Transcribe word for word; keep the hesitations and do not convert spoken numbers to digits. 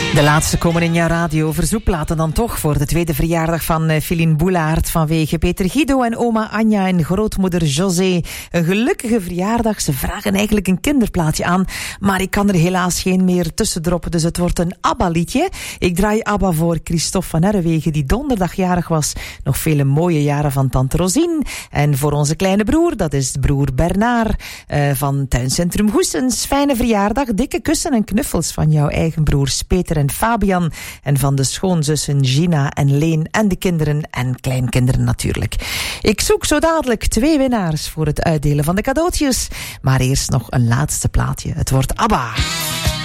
De laatste komen in jouw radio verzoekplaten dan toch voor de tweede verjaardag van uh, Philine Boulaert vanwege Peter Guido en oma Anja en grootmoeder José. Een gelukkige verjaardag. Ze vragen eigenlijk een kinderplaatje aan, maar ik kan er helaas geen meer tussen droppen, dus het wordt een ABBA-liedje. Ik draai ABBA voor Christophe van Herrewegen, die donderdag jarig was. Nog vele mooie jaren van tante Rosine. En voor onze kleine broer, dat is broer Bernard uh, van Tuincentrum Goessens. Fijne verjaardag, dikke kussen en knuffels van jouw eigen broers Peter en Fabian en van de schoonzussen Gina en Leen en de kinderen en kleinkinderen natuurlijk. Ik zoek zo dadelijk twee winnaars voor het uitdelen van de cadeautjes, maar eerst nog een laatste plaatje. Het wordt ABBA.